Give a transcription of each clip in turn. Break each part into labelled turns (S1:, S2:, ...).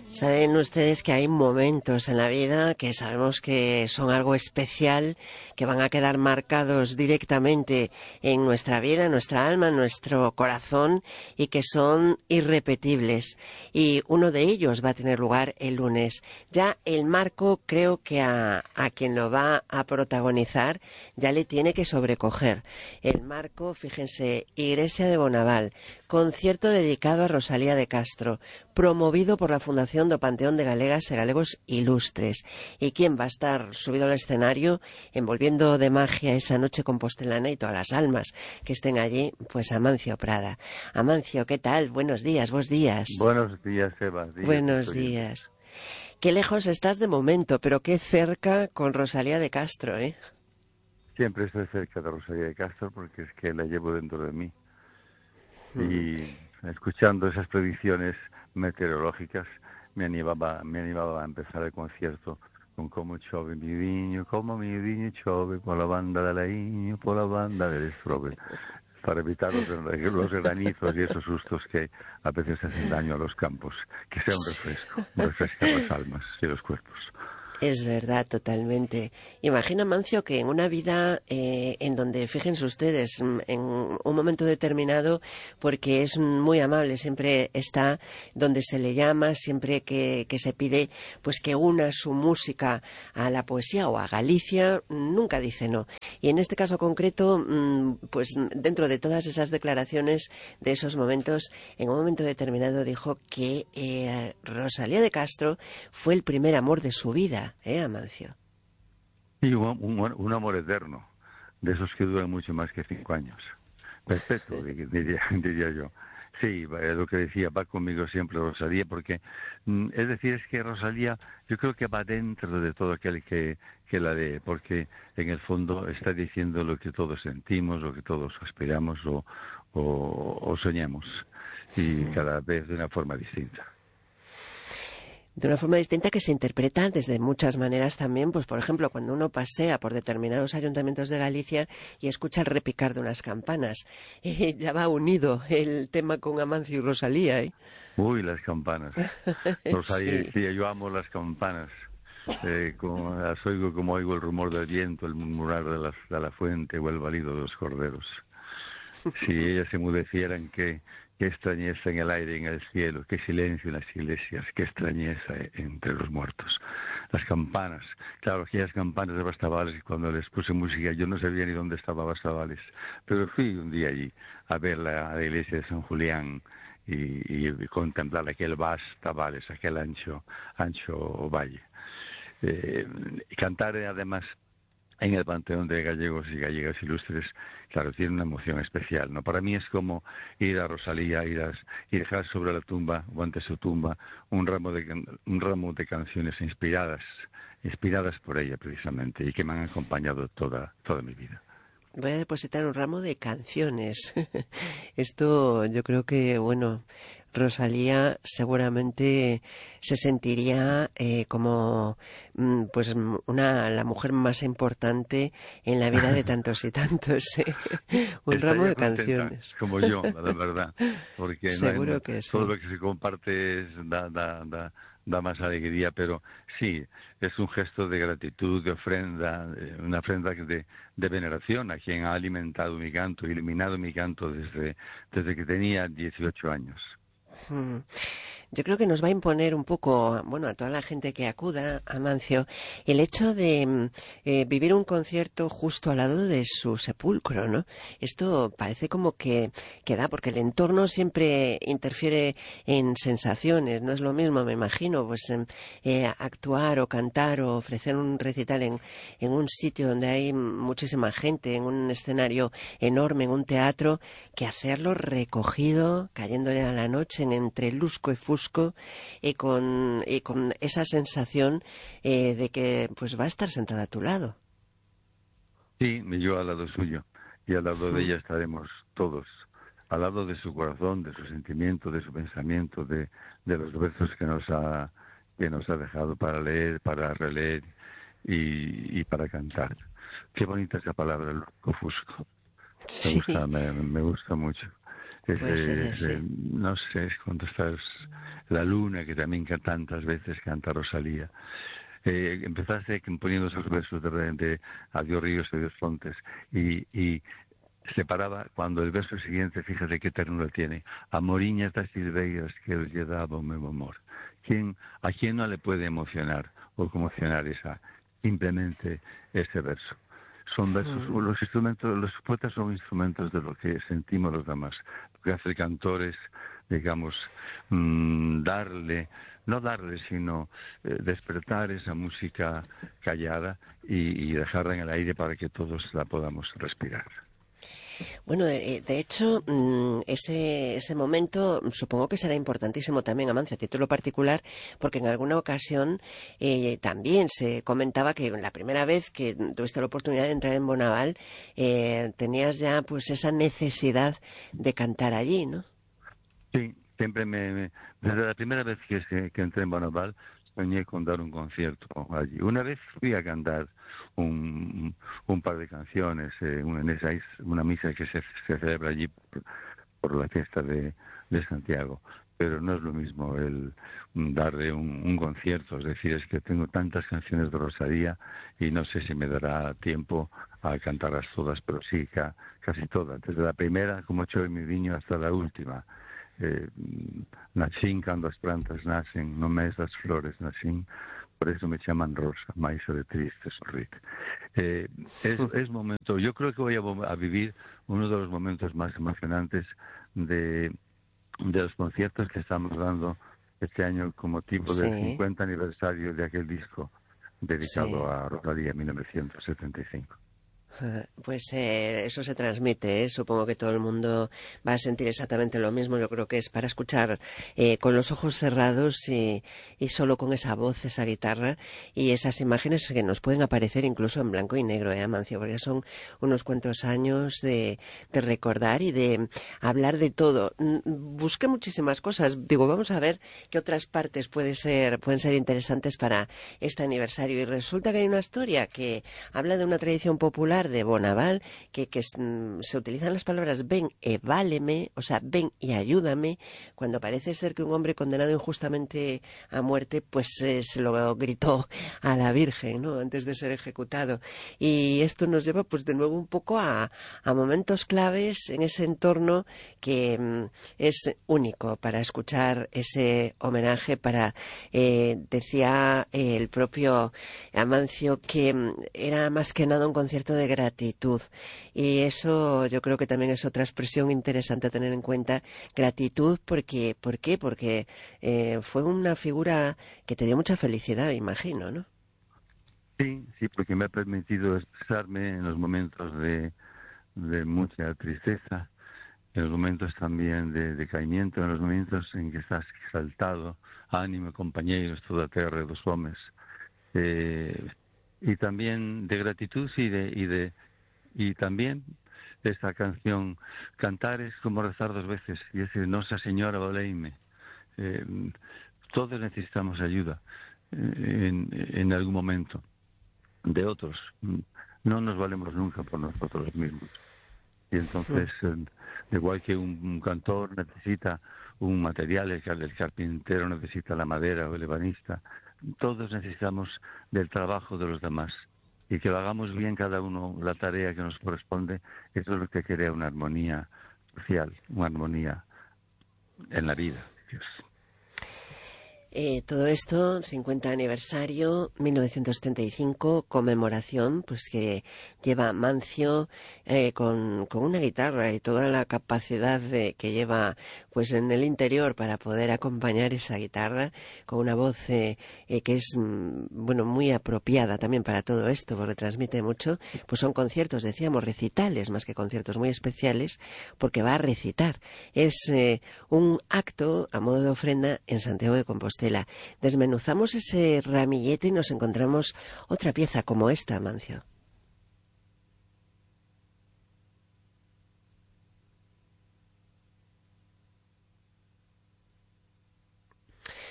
S1: Saben ustedes que hay momentos en la vida que sabemos que son algo especial, que van a quedar marcados directamente en nuestra vida, en nuestra alma, en nuestro corazón y que son irrepetibles. Y uno de ellos va a tener lugar el lunes. Ya el marco, creo que a quien lo va a protagonizar ya le tiene que sobrecoger. El marco, fíjense, Iglesia de Bonaval, concierto dedicado a Rosalía de Castro, promovido por la Fundación do Panteón de Galegas e Galegos Ilustres. ¿Y quién va a estar subido al escenario envolviendo de magia esa noche compostelana y todas las almas que estén allí? Pues Amancio Prada. Amancio, ¿qué tal? Buenos días, vos días.
S2: Buenos días, Eva.
S1: Buenos días. Qué lejos estás de momento, pero qué cerca con Rosalía de Castro, ¿eh?
S2: Siempre estoy cerca de Rosalía de Castro porque es que la llevo dentro de mí. Y escuchando esas predicciones meteorológicas me animaba a empezar el concierto con como chove mi viño chove por la banda de la Iño, por la banda del Estrobe, para evitar los granizos y esos sustos que a veces hacen daño a los campos. Que sea un refresco a las almas y los cuerpos.
S1: Es verdad, totalmente. Imagina, Mancio, que en una vida en donde, fíjense ustedes, en un momento determinado, porque es muy amable, siempre está donde se le llama, siempre que se pide pues que una su música a la poesía o a Galicia, nunca dice no. Y en este caso concreto, pues dentro de todas esas declaraciones de esos momentos, en un momento determinado dijo que Rosalía de Castro fue el primer amor de su vida. Amancio?
S2: Y un amor eterno, de esos que duran mucho más que 5 años. Perpetuo, diría yo. Sí, lo que decía, va conmigo siempre Rosalía, porque, es decir, es que Rosalía, yo creo que va dentro de todo aquel que la lee, porque en el fondo está diciendo lo que todos sentimos, lo que todos aspiramos o soñamos, y cada vez de una forma distinta.
S1: De una forma distinta que se interpreta desde muchas maneras también, pues por ejemplo, cuando uno pasea por determinados ayuntamientos de Galicia y escucha el repicar de unas campanas, ya va unido el tema con Amancio y Rosalía, ¿eh?
S2: Uy, las campanas. Rosalía
S1: Sí.
S2: decía, yo amo las campanas. Las oigo como oigo el rumor del viento, el murmurar de la fuente o el balido de los corderos. Si ellas se mudecieran, qué extrañeza en el aire y en el cielo, qué silencio en las iglesias, qué extrañeza entre los muertos. Las campanas, claro, aquellas campanas de Bastavales, cuando les puse música yo no sabía ni dónde estaba Bastavales, pero fui un día allí a ver la iglesia de San Julián y contemplar aquel Bastavales, aquel ancho valle. Y cantar además en el Panteón de Gallegos y Gallegas Ilustres, claro, tiene una emoción especial, ¿no? Para mí es como ir a Rosalía, y dejar sobre la tumba, o ante su tumba, un ramo de canciones inspiradas por ella precisamente, y que me han acompañado toda mi vida.
S1: Voy a depositar un ramo de canciones. Esto yo creo que, bueno, Rosalía seguramente se sentiría como pues la mujer más importante en la vida de tantos y tantos. Un ramo
S2: Estaría
S1: de
S2: contenta,
S1: canciones.
S2: como yo, la verdad, porque
S1: Seguro que
S2: todo
S1: sí.
S2: lo que se comparte da más alegría, pero sí, es un gesto de gratitud, de ofrenda, una ofrenda de veneración a quien ha alimentado mi canto, iluminado mi canto desde que tenía 18 años.
S1: Yo creo que nos va a imponer un poco, bueno, a toda la gente que acuda a Mancio, el hecho de vivir un concierto justo al lado de su sepulcro, ¿no? Esto parece como que da, porque el entorno siempre interfiere en sensaciones, no es lo mismo, me imagino, pues actuar o cantar o ofrecer un recital en un sitio donde hay muchísima gente, en un escenario enorme, en un teatro, que hacerlo recogido, cayéndole a la noche entre lusco y fusco, y con esa sensación de que pues va a estar sentada a tu lado.
S2: Sí, y yo al lado suyo, y al lado de ella estaremos todos, al lado de su corazón, de su sentimiento, de su pensamiento, de los versos que nos ha dejado para leer, para releer y para cantar. Qué bonita esa palabra, lusco-fusco.
S1: Sí.
S2: Me gusta mucho.
S1: Puede ser así.
S2: No sé, es cuando estás la luna, que también tantas veces canta Rosalía. Empezaste poniendo esos versos de Adiós ríos, adiós fontes, y se paraba cuando el verso siguiente, fíjate qué ternura tiene. Amoriñas das silveiras que os lle daba o meu amor. ¿A quién no le puede emocionar o conmocionar simplemente ese verso? Son versos, los poetas son instrumentos de lo que sentimos los demás. Lo que hace el cantor es, digamos, no darle, sino despertar esa música callada y dejarla en el aire para que todos la podamos respirar.
S1: Bueno, de hecho, ese momento supongo que será importantísimo también, Amancio, a título particular, porque en alguna ocasión también se comentaba que la primera vez que tuviste la oportunidad de entrar en Bonaval, tenías ya pues esa necesidad de cantar allí, ¿no?
S2: Sí, siempre desde la primera vez que entré en Bonaval, soñé con dar un concierto allí. Una vez fui a cantar un par de canciones en una misa que se celebra allí por la fiesta de Santiago, pero no es lo mismo el darle un concierto. Es decir, es que tengo tantas canciones de Rosalía y no sé si me dará tiempo a cantarlas todas, pero sí, casi todas, desde la primera, como Chove mi viño, hasta la última. Nacín cando as plantas nacen, no mes das flores nacín, por eso me llaman Rosa, maízo de triste sorrir. Es momento, yo creo que voy a vivir uno de los momentos más emocionantes de los conciertos que estamos dando este año con motivo del 50 aniversario de aquel disco dedicado a Rosalía en 1975.
S1: Pues eso se transmite, ¿eh? Supongo que todo el mundo va a sentir exactamente lo mismo. Yo creo que es para escuchar con los ojos cerrados y solo con esa voz, esa guitarra y esas imágenes que nos pueden aparecer incluso en blanco y negro, Amancio, porque son unos cuantos años de recordar y de hablar de todo. Busqué muchísimas cosas. Digo, vamos a ver qué otras partes pueden ser interesantes para este aniversario. Y resulta que hay una historia que habla de una tradición popular de Bonaval, que se utilizan las palabras ven e váleme, o sea, ven y ayúdame, cuando parece ser que un hombre condenado injustamente a muerte, pues se lo gritó a la Virgen, ¿no?, antes de ser ejecutado. Y esto nos lleva, pues de nuevo un poco a momentos claves en ese entorno que es único para escuchar ese homenaje, decía el propio Amancio que era más que nada un concierto de gratitud, y eso yo creo que también es otra expresión interesante a tener en cuenta. Gratitud ¿por qué? Porque fue una figura que te dio mucha felicidad, imagino, ¿no?
S2: Sí, porque me ha permitido expresarme en los momentos de mucha tristeza, en los momentos también de decaimiento, en los momentos en que estás exaltado, ánimo, compañeros, toda tierra, dos hombres, y también de gratitud y también esta canción, cantar es como rezar dos veces, y es Nosa Señora Oleime. Todos necesitamos ayuda en algún momento de otros. No nos valemos nunca por nosotros mismos. Y entonces, igual que un cantor necesita un material, el carpintero necesita la madera o el ebanista, todos necesitamos del trabajo de los demás. Y que lo hagamos bien cada uno, la tarea que nos corresponde, eso es lo que crea una armonía social, una armonía en la vida. Dios.
S1: Todo esto, 50 aniversario, 1975, conmemoración, pues que lleva Mancio con una guitarra y toda la capacidad que lleva pues en el interior para poder acompañar esa guitarra, con una voz que es bueno, muy apropiada también para todo esto, porque transmite mucho. Pues son conciertos, decíamos, recitales, más que conciertos, muy especiales, porque va a recitar. Es un acto a modo de ofrenda en Santiago de Compostela. Desmenuzamos ese ramillete y nos encontramos otra pieza como esta, Amancio.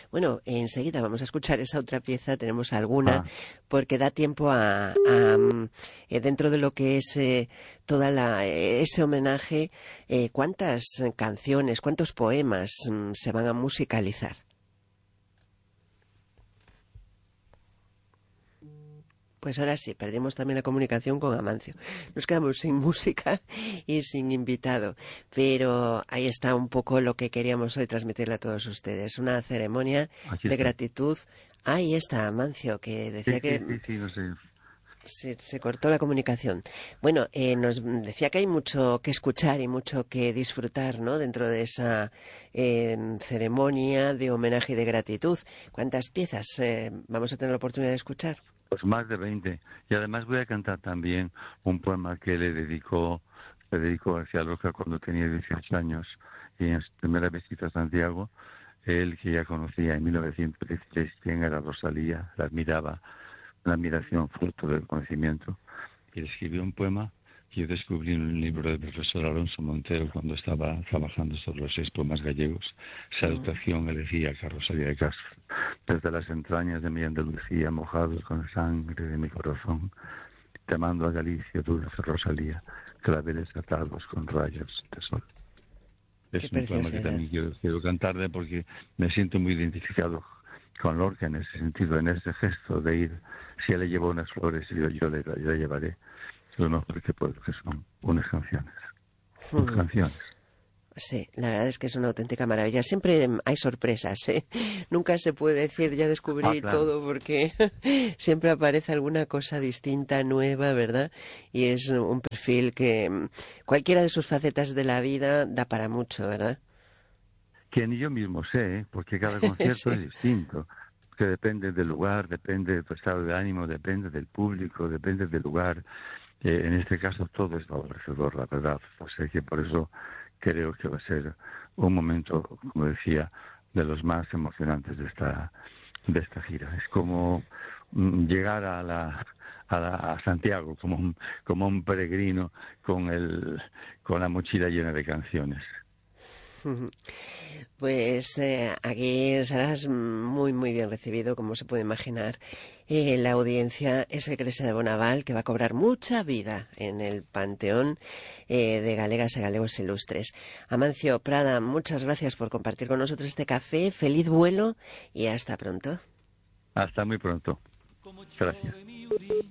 S1: Bueno, enseguida vamos a escuchar esa otra pieza, tenemos alguna, porque da tiempo a dentro de lo que es ese homenaje, ¿cuántas canciones, cuántos poemas se van a musicalizar? Pues ahora sí, perdimos también la comunicación con Amancio. Nos quedamos sin música y sin invitado. Pero ahí está un poco lo que queríamos hoy transmitirle a todos ustedes. Una ceremonia de gratitud. Ahí está Amancio, que decía
S2: Sí, no sé.
S1: Se cortó la comunicación. Bueno, nos decía que hay mucho que escuchar y mucho que disfrutar, ¿no? Dentro de esa ceremonia de homenaje y de gratitud. ¿Cuántas piezas vamos a tener la oportunidad de escuchar?
S2: Pues más de 20. Y además voy a cantar también un poema que le dedicó García Lorca cuando tenía 18 años y en su primera visita a Santiago, él que ya conocía en 1916 quién era Rosalía, la admiraba, una admiración fruto del conocimiento, y le escribió un poema que yo descubrí en un libro del profesor Alonso Montero cuando estaba trabajando sobre los 6 poemas gallegos. Salutación elegíaca a Rosalía de Castro. Desde las entrañas de mi Andalucía, mojado con sangre de mi corazón, te mando a Galicia, dulce Rosalía, claveles atados con rayos de sol. Es un poema que también quiero cantarle porque me siento muy identificado con Lorca en ese sentido, en ese gesto de ir. Si él le llevó unas flores, yo le llevaré lo mejor que puedo, que son unas canciones. Unas canciones.
S1: Sí, la verdad es que es una auténtica maravilla. Siempre hay sorpresas, ¿eh? Nunca se puede decir ya descubrí todo porque siempre aparece alguna cosa distinta, nueva, ¿verdad? Y es un perfil que cualquiera de sus facetas de la vida da para mucho, ¿verdad?
S2: Que ni yo mismo sé, porque cada concierto es distinto. Que depende del lugar, depende de tu estado de ánimo, depende del público, depende del lugar. En este caso todo es favorecedor, la verdad. O sea que por eso creo que va a ser un momento, como decía, de los más emocionantes de esta gira. Es como llegar a Santiago como un peregrino con la mochila llena de canciones.
S1: Pues aquí serás muy, muy bien recibido, como se puede imaginar. La audiencia es el Iglesia de Bonaval, que va a cobrar mucha vida en el panteón de galegas y galegos ilustres. Amancio Prada, muchas gracias por compartir con nosotros este café. Feliz vuelo y hasta pronto.
S2: Hasta muy pronto. Gracias.